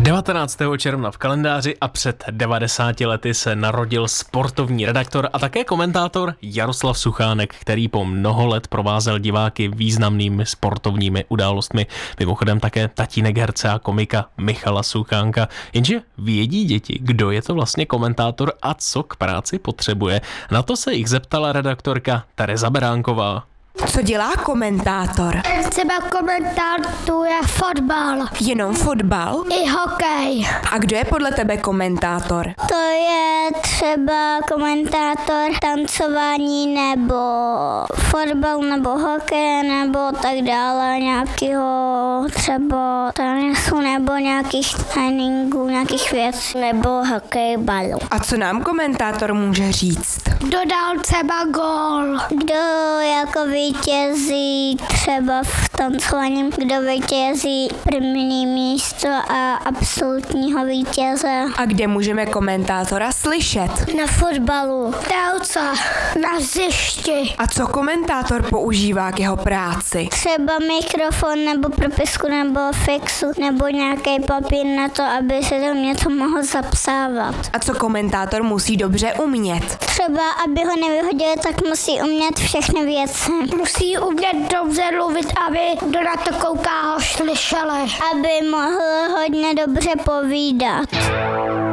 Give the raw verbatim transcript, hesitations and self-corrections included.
devatenáctého června v kalendáři a před devadesáti lety se narodil sportovní redaktor a také komentátor Jaroslav Suchánek, který po mnoho let provázel diváky významnými sportovními událostmi. Mimochodem také tatínek herce a komika Michala Suchánka. Jenže vědí děti, kdo je to vlastně komentátor a co k práci potřebuje? Na to se jich zeptala redaktorka Tereza Beránková. Co dělá komentátor? Třeba komentátor je fotbal. Jenom fotbal? I hokej. A kdo je podle tebe komentátor? To je třeba komentátor tancování nebo fotbal nebo hokej nebo tak dále, nějakého třeba tenisu nebo nějakých tréninků, nějakých věcí nebo hokejbalu. A co nám komentátor může říct? Kdo dal třeba gól? Kdo jako vítězí třeba v tancování, kdo vítězí první místo a absolutního vítěze. A kde můžeme komentátora slyšet? Na fotbalu, dálce, na hřišti. A co komentátor používá k jeho práci? Třeba mikrofon nebo propisku nebo fixu nebo nějaký papír na to, aby se tam něco mohl zapsávat. A co komentátor musí dobře umět? Třeba, aby ho nevyhodili, tak musí umět všechny věci. Musí umět dobře mluvit, aby kdo na to kouká, ho slyšeli. Aby mohl hodně dobře povídat.